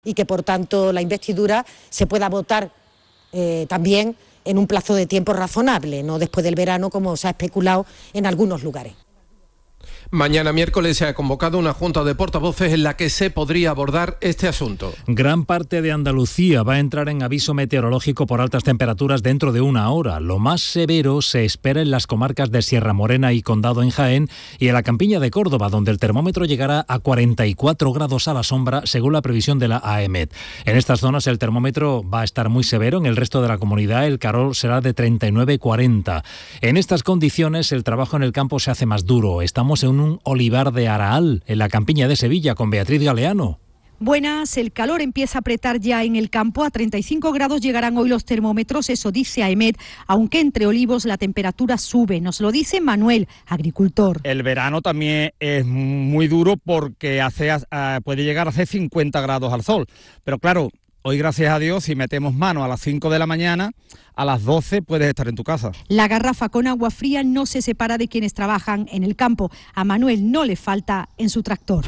y que por tanto la investidura se pueda votar también en un plazo de tiempo razonable, no después del verano como se ha especulado en algunos lugares. Mañana miércoles se ha convocado una junta de portavoces en la que se podría abordar este asunto. Gran parte de Andalucía va a entrar en aviso meteorológico por altas temperaturas dentro de una hora. Lo más severo se espera en las comarcas de Sierra Morena y Condado en Jaén y en la Campiña de Córdoba, donde el termómetro llegará a 44 grados a la sombra, según la previsión de la AEMET. En estas zonas el termómetro va a estar muy severo. En el resto de la comunidad el calor será de 39-40. En estas condiciones el trabajo en el campo se hace más duro. Estamos en un olivar de Araal, en la Campiña de Sevilla, con Beatriz Galeano. Buenas, el calor empieza a apretar ya en el campo. A 35 grados llegarán hoy los termómetros, eso dice AEMET, aunque entre olivos la temperatura sube. Nos lo dice Manuel, agricultor. El verano también es muy duro porque puede llegar a hacer 50 grados al sol. Pero claro, hoy gracias a Dios, si metemos mano a las 5 de la mañana, a las 12 puedes estar en tu casa. La garrafa con agua fría no se separa de quienes trabajan en el campo. A Manuel no le falta en su tractor.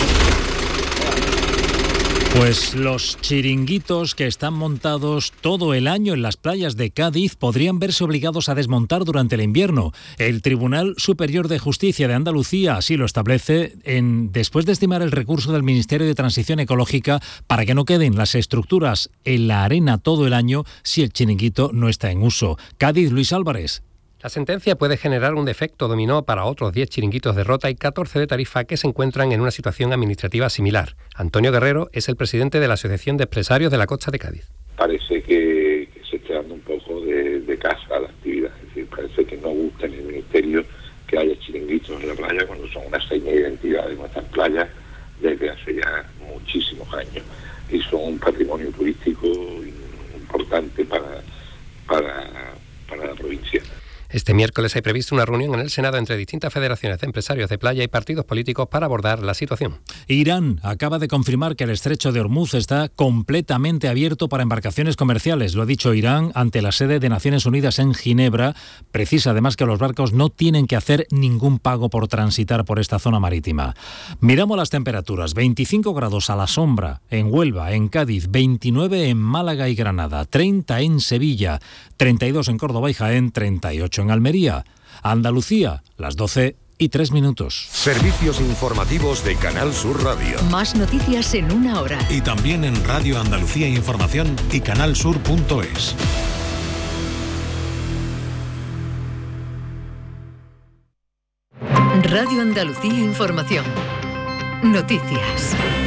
Pues los chiringuitos que están montados todo el año en las playas de Cádiz podrían verse obligados a desmontar durante el invierno. El Tribunal Superior de Justicia de Andalucía así lo establece después de estimar el recurso del Ministerio de Transición Ecológica para que no queden las estructuras en la arena todo el año si el chiringuito no está en uso. Cádiz, Luis Álvarez. La sentencia puede generar un efecto dominó para otros 10 chiringuitos de Rota y 14 de Tarifa que se encuentran en una situación administrativa similar. Antonio Guerrero es el presidente de la Asociación de Empresarios de la Costa de Cádiz. Parece que se está dando un poco de casa a la actividad. Es decir, parece que no gusta en el Ministerio que haya chiringuitos en la playa cuando son una seña de identidad de nuestras playas desde hace ya muchísimos años. Y son un patrimonio turístico importante para la provincia. Este miércoles hay previsto una reunión en el Senado entre distintas federaciones de empresarios de playa y partidos políticos para abordar la situación. Irán acaba de confirmar que el estrecho de Hormuz está completamente abierto para embarcaciones comerciales. Lo ha dicho Irán ante la sede de Naciones Unidas en Ginebra. Precisa además que los barcos no tienen que hacer ningún pago por transitar por esta zona marítima. Miramos las temperaturas. 25 grados a la sombra en Huelva, en Cádiz, 29 en Málaga y Granada, 30 en Sevilla, 32 en Córdoba y Jaén, 38 en Almería. Andalucía, las 12:03. Servicios informativos de Canal Sur Radio. Más noticias en una hora. Y también en Radio Andalucía Información y canalsur.es. Radio Andalucía Información. Noticias.